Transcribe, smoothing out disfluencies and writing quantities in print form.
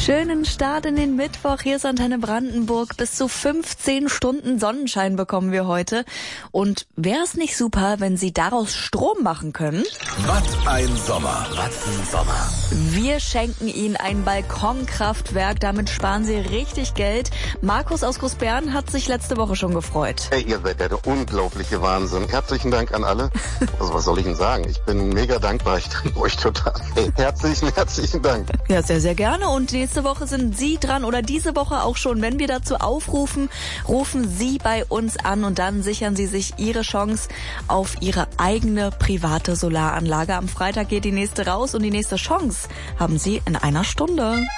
Schönen Start in den Mittwoch. Hier ist Antenne Brandenburg. Bis zu 15 Stunden Sonnenschein bekommen wir heute. Und wäre es nicht super, wenn Sie daraus Strom machen können? Was ein Sommer. Was ein Sommer. Wir schenken Ihnen ein Balkonkraftwerk. Damit sparen Sie richtig Geld. Markus aus Großbären hat sich letzte Woche schon gefreut. Hey, ihr seid der unglaubliche Wahnsinn. Herzlichen Dank an alle. Also was soll ich Ihnen sagen? Ich bin mega dankbar. Ich danke euch total. Hey, herzlichen Dank. Ja, sehr, sehr gerne. Und nächste Woche sind Sie dran oder diese Woche auch schon. Wenn wir dazu aufrufen, rufen Sie bei uns an und dann sichern Sie sich Ihre Chance auf Ihre eigene private Solaranlage. Am Freitag geht die nächste raus und die nächste Chance haben Sie in einer Stunde.